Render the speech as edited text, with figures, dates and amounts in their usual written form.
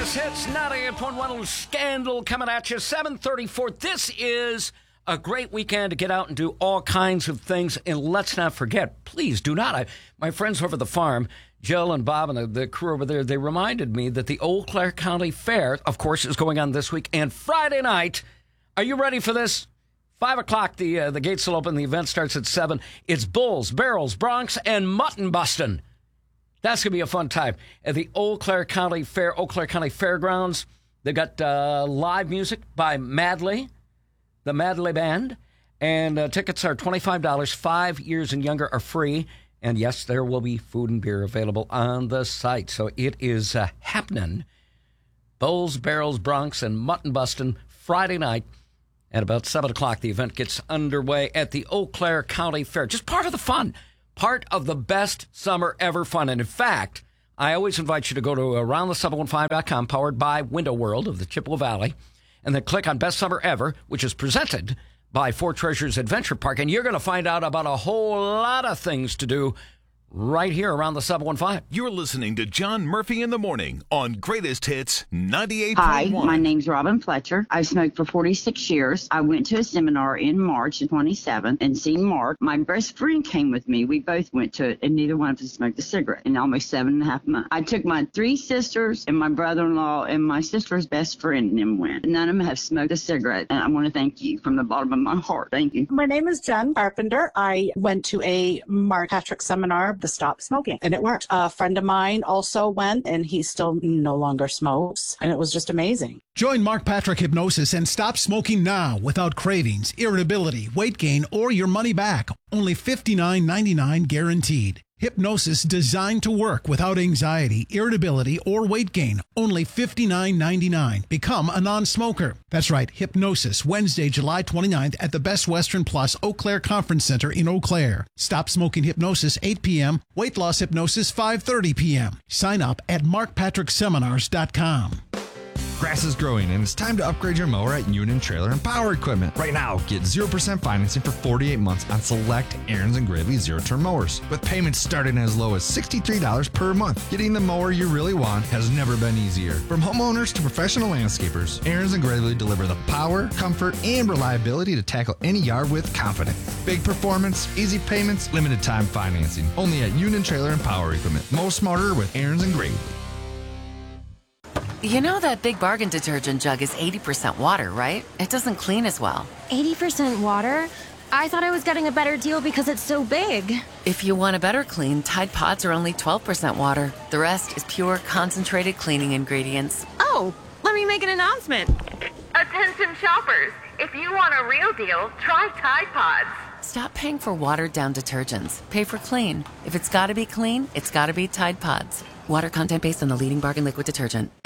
Greatest Hits, 98.1 Scandal coming at you, 7:34. This is a great weekend to get out and do all kinds of things. And let's not forget, please do not. My friends over the farm, Jill and Bob and the crew over there, they reminded me that the Eau Claire County Fair, of course, is going on this week. And Friday night, are you ready for this? 5 o'clock, the gates will open. The event starts at 7. It's Bulls, Barrels, Broncs, and Mutton Bustin'. That's going to be a fun time. At the Eau Claire County Fair, Eau Claire County Fairgrounds, they've got live music by Madley, the Madley Band, and tickets are $25. 5 years and younger are free. And yes, there will be food and beer available on the site. So it is happening. Bulls, Barrels, Broncs, and Mutton Bustin' Friday night at about 7 o'clock. The event gets underway at the Eau Claire County Fair. Just part of the fun. Part of the best summer ever fun. And in fact, I always invite you to go to aroundthe715.com, powered by Window World of the Chippewa Valley, and then click on Best Summer Ever, which is presented by Four Treasures Adventure Park. And you're going to find out about a whole lot of things to do right here around the 715. You're listening to John Murphy in the Morning on Greatest Hits 98.1. Hi, my name's Robin Fletcher. I've smoked for 46 years. I went to a seminar in March of 27 and seen Mark. My best friend came with me. We both went to it, and neither one of us smoked a cigarette in almost 7.5 months. I took my 3 sisters and my brother-in-law and my sister's best friend and them went. None of them have smoked a cigarette, and I want to thank you from the bottom of my heart. Thank you. My name is Jen Carpenter. I went to a Mark Patrick seminar, the Stop Smoking, and it worked. A friend of mine also went, and he still no longer smokes, and it was just amazing. Join Mark Patrick Hypnosis and stop smoking now without cravings, irritability, weight gain, or your money back. Only $59.99 guaranteed. Hypnosis designed to work without anxiety, irritability, or weight gain. Only $59.99. Become a non-smoker. That's right, Hypnosis, Wednesday, July 29th at the Best Western Plus Eau Claire Conference Center in Eau Claire. Stop smoking hypnosis, 8 p.m. Weight loss hypnosis, 5:30 p.m. Sign up at markpatrickseminars.com. Grass is growing, and it's time to upgrade your mower at Union Trailer and Power Equipment. Right now, get 0% financing for 48 months on select Aaron's and Gravely zero-turn mowers, with payments starting as low as $63 per month. Getting the mower you really want has never been easier. From homeowners to professional landscapers, Aaron's and Gravely deliver the power, comfort, and reliability to tackle any yard with confidence. Big performance, easy payments, limited time financing. Only at Union Trailer and Power Equipment. Most smarter with Aaron's and Gravely. You know that Big Bargain detergent jug is 80% water, right? It doesn't clean as well. 80% water? I thought I was getting a better deal because it's so big. If you want a better clean, Tide Pods are only 12% water. The rest is pure, concentrated cleaning ingredients. Oh, let me make an announcement. Attention shoppers, if you want a real deal, try Tide Pods. Stop paying for watered-down detergents. Pay for clean. If it's gotta be clean, it's gotta be Tide Pods. Water content based on the leading bargain liquid detergent.